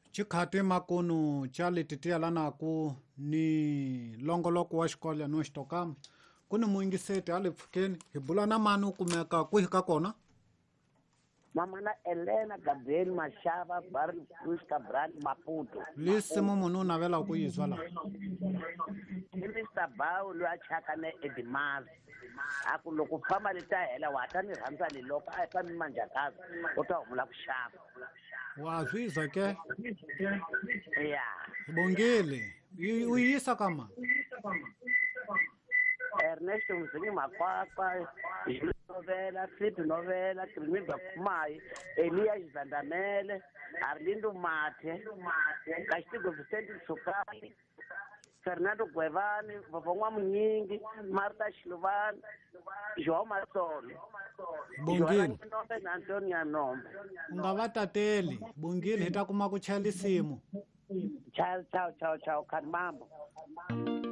Chikhati makunu chali titia lanaku ni longoloko wa xikolo no xitokama kuni muingiseti ali pfukeni hi bula na mani u kumeka kwihi ka kona. Mamana Elena Gabriel Mashava Barn Cruz Cabral Maputo. Lisimu munhu u navela ku yizwa la. Mr. Bao lo a chakane Edimar. Aku loko famba leta hela wa ta ni rhandza le loko a fa mi manjakazi u ta humula ku xava. Wa zwizwa ke? Yeah. Bongile. U yisa kama? Ernesto Mzingi Makwakwa, novela, flip novela, Trinidad Kumai, Elias Vandamele, Arlindo Mate, Castigo Vicente Sukari, Fernando Guevani, Vavongwa Munyingi, Marta Shluvan, João Masolo. Bongile. Antonia Nombe. Ungabatateli. Bongile hita kuma ku chalisimu. Ciao, ciao, ciao, ciao, Kanmambo.